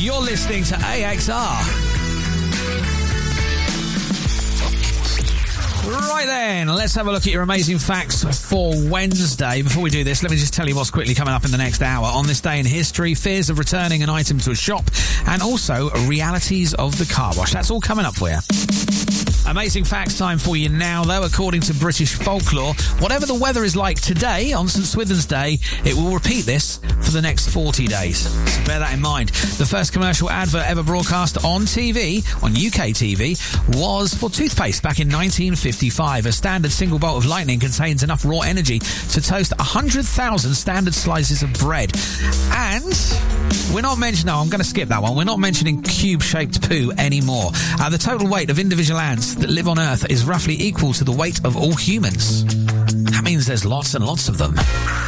You're listening to AXR. Right then, let's have a look at your amazing facts for Wednesday. Before we do this, let me just tell you what's quickly coming up in the next hour. On this day in history, fears of returning an item to a shop, and also realities of the car wash. That's all coming up for you. Amazing facts time for you now, though. According to British folklore, whatever the weather is like today on St Swithin's Day, it will repeat this for the next 40 days. So bear that in mind. The first commercial advert ever broadcast on TV, on UK TV, was for toothpaste back in 1955. A standard single bolt of lightning contains enough raw energy to toast 100,000 standard slices of bread. And we're not mentioning... No, I'm going to skip that one. We're not mentioning cube-shaped poo anymore. The total weight of individual ants that live on Earth is roughly equal to the weight of all humans. That means there's lots and lots of them.